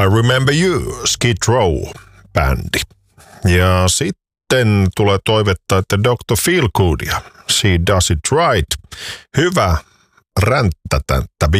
I Remember You, Skid Row-bändi. Ja sitten tulee toivetta, että Dr. Feelgoodia, She Does It Right. Hyvä ränttätäntä